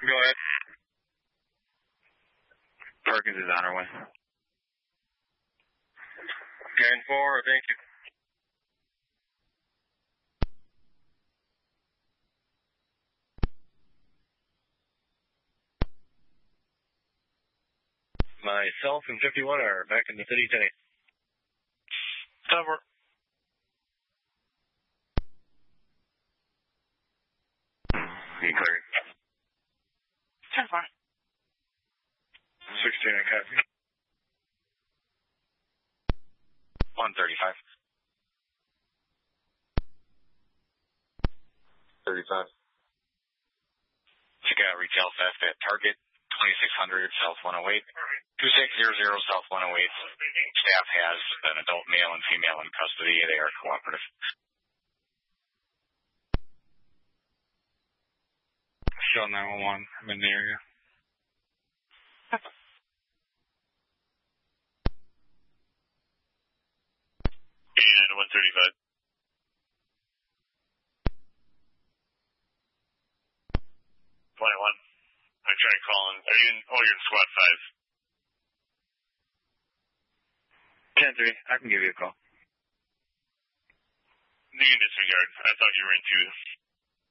Go ahead. Perkins is on our way. Carrying 4, thank you. Myself and 51 are back in the city today. Cover. You cleared. 10-4. 16, I copy. 135. 35. Check out retail theft at Target, 2600 South 108, 2600 South 108. Staff has an adult male and female in custody. They are cooperative. Shell 911. I'm in the area. And 135. 21. I tried calling. Are you in? Oh, you're in squad 5. 10-3. I can give you a call. You can disregard. I thought you were in 2.